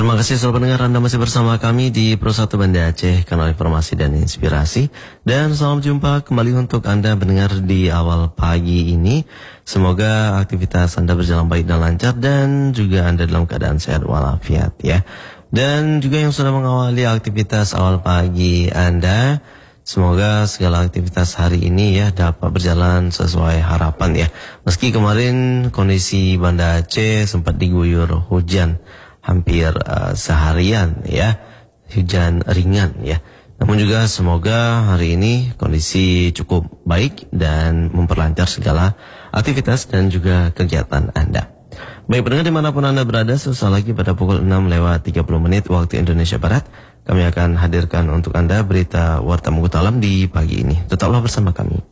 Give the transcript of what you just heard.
Terima kasih selalu pendengar, Anda masih bersama kami di Pro 1 Banda Aceh, kanal informasi dan inspirasi. Dan salam jumpa kembali untuk Anda mendengar di awal pagi ini. Semoga aktivitas Anda berjalan baik dan lancar dan juga Anda dalam keadaan sehat walafiat ya. Dan juga yang sudah mengawali aktivitas awal pagi Anda, semoga segala aktivitas hari ini ya dapat berjalan sesuai harapan ya. Meski kemarin kondisi Banda Aceh sempat diguyur hujan hampir seharian ya, hujan ringan ya. Namun juga semoga hari ini kondisi cukup baik dan memperlancar segala aktivitas dan juga kegiatan Anda. Baik pendengar dimanapun Anda berada, sesaat lagi pada pukul 6:30 waktu Indonesia Barat, kami akan hadirkan untuk Anda berita Warta Mengutalam di pagi ini. Tetaplah bersama kami.